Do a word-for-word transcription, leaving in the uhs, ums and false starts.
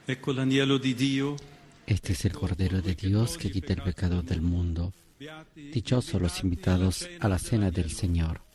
Ecco l'agnello di Dio. Este es el Cordero de Dios que quita el pecado del mundo. Dichosos los invitados a la cena del Señor.